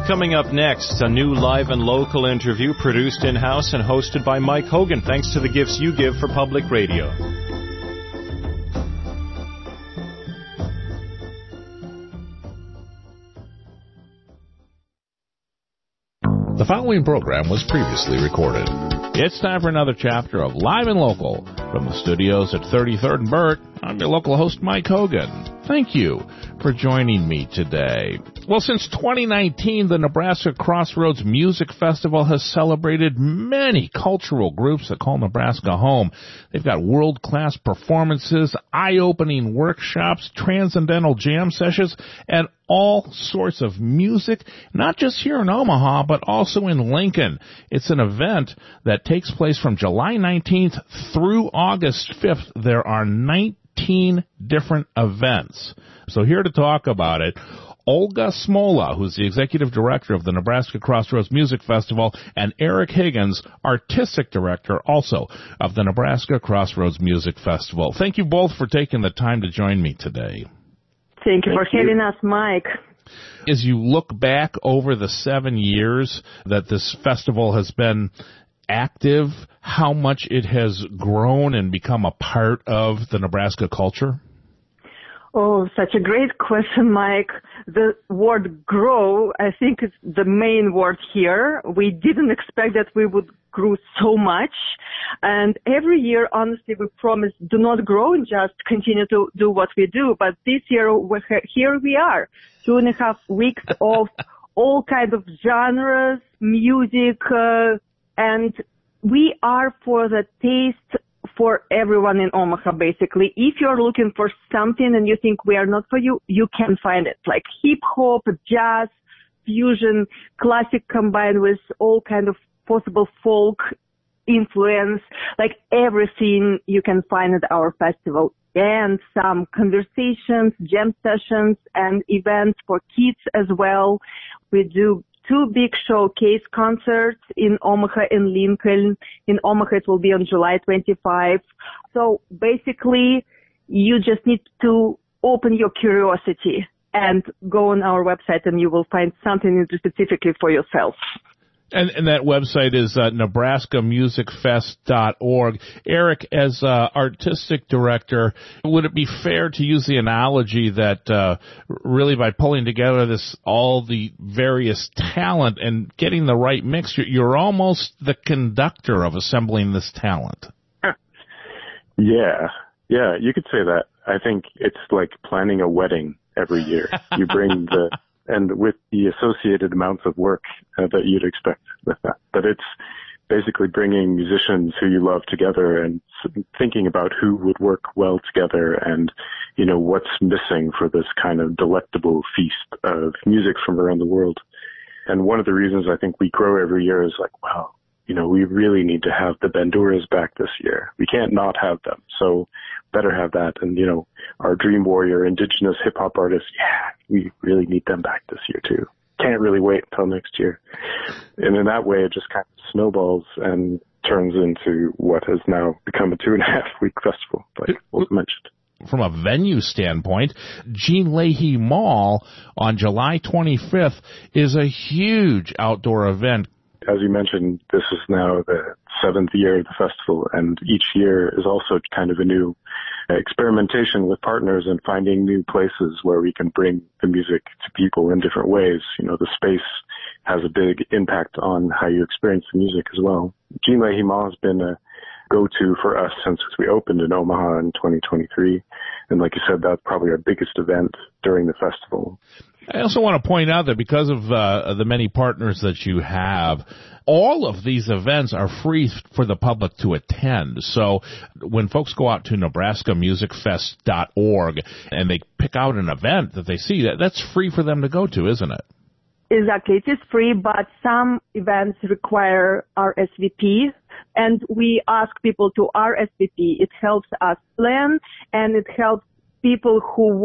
Coming up next, a new live and local interview produced in-house and hosted by Mike Hogan, thanks to the gifts you give for public radio. The following program was previously recorded. It's time for another chapter of Live and Local. From the studios at 33rd and Burt, I'm your local host, Mike Hogan. Thank you for joining me today. Well, since 2019, the Nebraska Crossroads Music Festival has celebrated many cultural groups that call Nebraska home. They've got world-class performances, eye-opening workshops, transcendental jam sessions, and all sorts of music, not just here in Omaha, but also in Lincoln. It's an event that takes place from July 19th through August 5th. There are 19 different events. So here to talk about it, Olga Smola, who's the executive director of the Nebraska Crossroads Music Festival, and Eric Higgins, artistic director also of the Nebraska Crossroads Music Festival. Thank you both for taking the time to join me today. Thank you for having us, Mike. As you look back over the 7 years that this festival has been active, how much it has grown and become a part of the Nebraska culture? Oh, such a great question, Mike. The word grow, I think, is the main word here. We didn't expect that we would grow so much. And every year, honestly, we promise do not grow and just continue to do what we do. But this year, here we are, 2.5 weeks of all kinds of genres, music, and we are for the taste for everyone in Omaha, basically. If you're looking for something and you think we are not for you, you can find it. Like hip-hop, jazz, fusion, classic combined with all kind of possible folk influence, like everything you can find at our festival. And some conversations, jam sessions, and events for kids as well. We do 2 big showcase concerts in Omaha and Lincoln. In Omaha, it will be on July 25. So basically, you just need to open your curiosity and go on our website and you will find something specifically for yourself. And that website is nebraskamusicfest.org. Eric, as artistic director, would it be fair to use the analogy that really by pulling together all the various talent and getting the right mix, you're almost the conductor of assembling this talent? Yeah, you could say that. I think it's like planning a wedding every year. You bring and with the associated amounts of work that you'd expect with that. But it's basically bringing musicians who you love together and thinking about who would work well together and, you know, what's missing for this kind of delectable feast of music from around the world. And one of the reasons I think we grow every year is like, wow, you know, we really need to have the Banduras back this year. We can't not have them. So better have that. And, you know, our Dream Warrior, indigenous hip-hop artists, we really need them back this year, too. Can't really wait until next year. And in that way, it just kind of snowballs and turns into what has now become a 2.5-week festival, like was mentioned. From a venue standpoint, Jean Leahy Mall on July 25th is a huge outdoor event. As you mentioned, this is now the 7th year of the festival, and each year is also kind of a new experimentation with partners and finding new places where we can bring the music to people in different ways. You know, the space has a big impact on how you experience the music as well. Jean Leahy Mall has been a go-to for us since we opened in Omaha in 2023. And like you said, that's probably our biggest event during the festival. I also want to point out that because of the many partners that you have, all of these events are free for the public to attend. So when folks go out to nebraskamusicfest.org and they pick out an event that they see, that's free for them to go to, isn't it? Exactly. It is free, but some events require RSVP, and we ask people to RSVP. It helps us plan, and it helps people who